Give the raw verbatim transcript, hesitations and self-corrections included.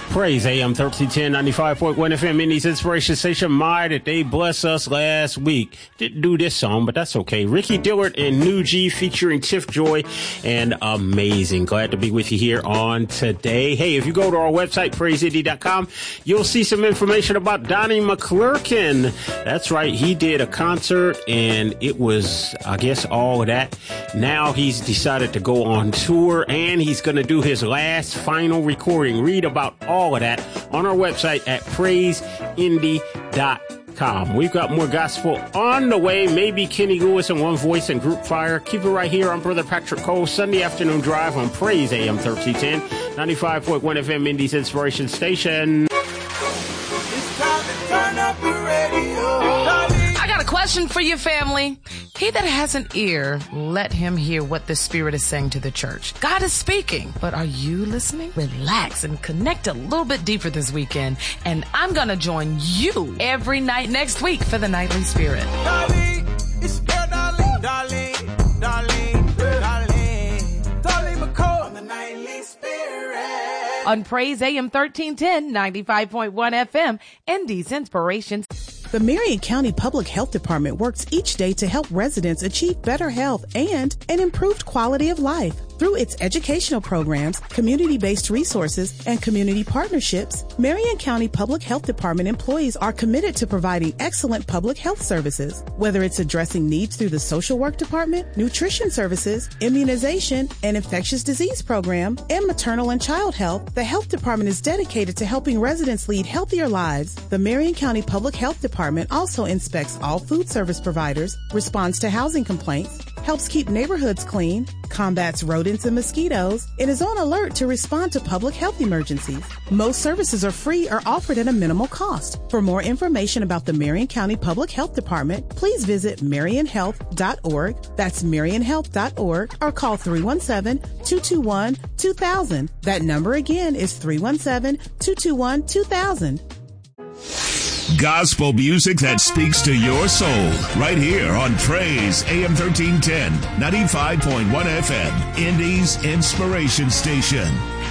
Praise A M thirteen ten, ninety-five point one F M, Indy's Inspiration Station. My, that they bless us last week. Didn't do this song, but that's okay. Ricky Dillard and New G featuring Tiff Joy, and amazing. Glad to be with you here on today. Hey, if you go to our website, praise indy dot com, you'll see some information about Donnie McClurkin. That's right. He did a concert, and it was, I guess, all of that. Now he's decided to go on tour, and he's going to do his last final recording. Read about all of that on our website at praise indy dot com. We've got more gospel on the way. Maybe Kenny Lewis and One Voice and Group Fire. Keep it right here on Brother Patrick Cole, Sunday afternoon drive on Praise A M thirteen ten, ninety-five point one F M, Indy's Inspiration Station. It's time to turn up the radio. I got a question for you, family. He that has an ear, let him hear what the Spirit is saying to the church. God is speaking, but are you listening? Relax and connect a little bit deeper this weekend. And I'm going to join you every night next week for the Nightly Spirit. Darling, it's your girl, darling, darling, darling, darling, darling McCall on the Nightly Spirit. On Praise A M thirteen ten, ninety-five point one F M, Indy's Inspiration. The Marion County Public Health Department works each day to help residents achieve better health and an improved quality of life. Through its educational programs, community-based resources, and community partnerships, Marion County Public Health Department employees are committed to providing excellent public health services. Whether it's addressing needs through the social work department, nutrition services, immunization, and infectious disease program, and maternal and child health, the health department is dedicated to helping residents lead healthier lives. The Marion County Public Health Department also inspects all food service providers, responds to housing complaints, helps keep neighborhoods clean, combats rodents and mosquitoes, and is on alert to respond to public health emergencies. Most services are free or offered at a minimal cost. For more information about the Marion County Public Health Department, please visit marion health dot org. That's marion health dot org, or call three one seven, two two one, two thousand. That number again is three one seven, two two one, two thousand. Gospel music that speaks to your soul. Right here on Praise A M thirteen ten, ninety-five point one F M, Indy's Inspiration Station.